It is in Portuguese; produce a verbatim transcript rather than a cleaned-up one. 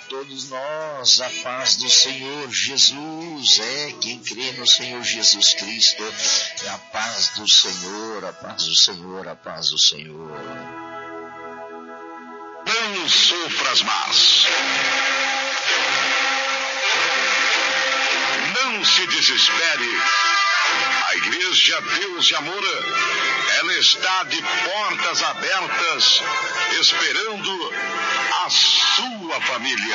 todos nós, a paz do Senhor Jesus. É quem crê no Senhor Jesus Cristo, é a paz do Senhor, a paz do Senhor, a paz do Senhor. Não sofras mais. Não se desespere. A Igreja Deus de Amor, ela está de portas abertas, esperando a sua família.